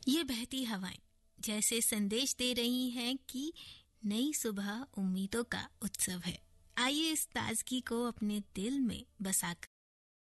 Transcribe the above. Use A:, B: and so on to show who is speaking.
A: ये बहती हवाएं जैसे संदेश दे रही हैं कि नई सुबह उम्मीदों का उत्सव है। आइए इस ताजगी को अपने दिल में बसा